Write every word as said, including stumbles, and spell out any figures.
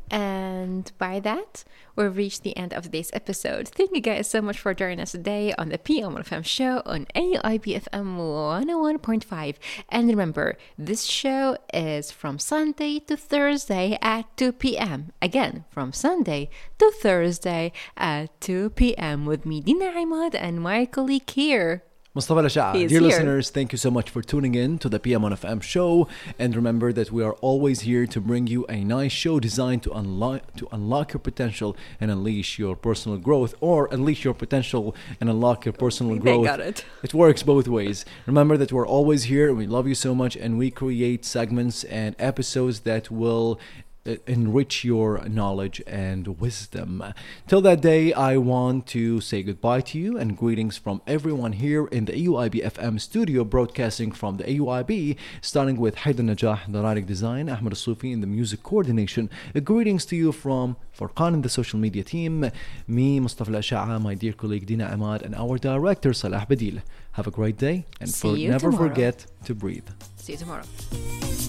And by that, we've reached the end of today's episode. Thank you guys so much for joining us today on the P M one F M show on A U I B F M one oh one point five. And remember, this show is from Sunday to Thursday at two p.m. Again, from Sunday to Thursday at two p.m. with me, Dina Imad, and my colleague here, Mustafa Lasha'a. Dear here. listeners, thank you so much for tuning in to the P M one F M show. And remember that we are always here to bring you a nice show designed to unlock to unlock your potential and unleash your personal growth, or unleash your potential and unlock your personal growth. Got it. It works both ways. Remember that we're always here. We love you so much, and we create segments and episodes that will enrich your knowledge and wisdom. Till that day, I want to say goodbye to you and greetings from everyone here in the A U I B F M studio, broadcasting from the A U I B, starting with Haidar Najah, the graphic design, Ahmed Al-Sufi in the music coordination. Uh, greetings to you from Furqan in the social media team, me, Mustafa Lasha'a, my dear colleague Dina Imad, and our director Salah Badil. Have a great day, and See for, you never tomorrow. forget to breathe. See you tomorrow.